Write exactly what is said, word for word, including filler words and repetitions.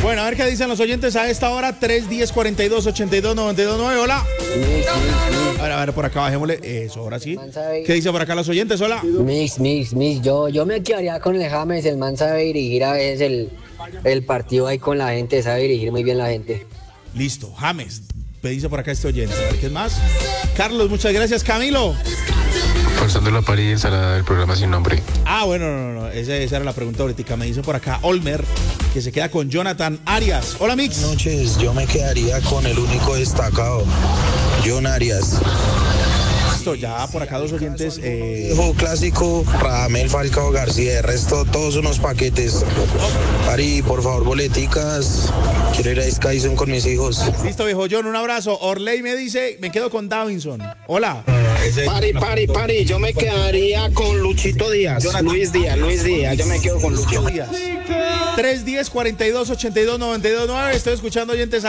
Bueno, a ver qué dicen los oyentes a esta hora. tres, diez, cuarenta y dos, ochenta y dos, noventa y dos, nueve. Hola. A ver, a ver, por acá bajémosle. Eso, ahora sí. ¿Qué dicen por acá los oyentes? Hola. Mix, mix, mix. Yo, yo me quedaría con el James. El man sabe dirigir a veces el, el partido ahí con la gente. Sabe dirigir muy bien la gente. Listo, James. Me dice por acá este oyente. A ver, ¿qué más? Carlos, muchas gracias. Camilo. Forzando la pared y ensalada del programa sin nombre. Ah, bueno, no, no, no. Esa, esa era la pregunta ahorita. Me dice por acá Olmer, que se queda con Jonathan Arias. Hola, Mix. Buenas noches, yo me quedaría con el único destacado, John Arias. Listo, ya por acá dos oyentes. Eh... Viejo clásico, Radamel Falcao García. De resto, todos unos paquetes. Ari, por favor, boleticas. Quiero ir a Skyzone con mis hijos. Listo, viejo John, un abrazo. Orley me dice, me quedo con Davinson. Hola. Pari, pari, pari, yo me quedaría con Luchito Díaz. Luis Díaz, Luis Díaz, yo me quedo con Lucho Díaz. tres, diez, cuarenta y dos, ochenta y dos, noventa y dos, nueve. Estoy escuchando oyentes.